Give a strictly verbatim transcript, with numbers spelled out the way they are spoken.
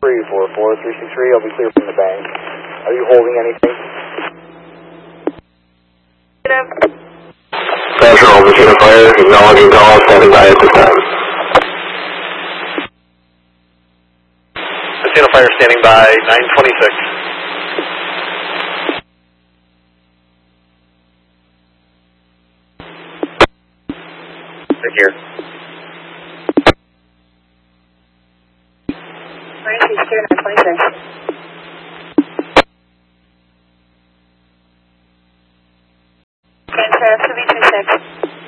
three four four three six three, I'll be clear from the bank. Are you holding anything? Central, Machina Fire, acknowledging call, standing by at this time. Machina Fire standing by, nine twenty-six. Right here. nine two two, nine twenty-six.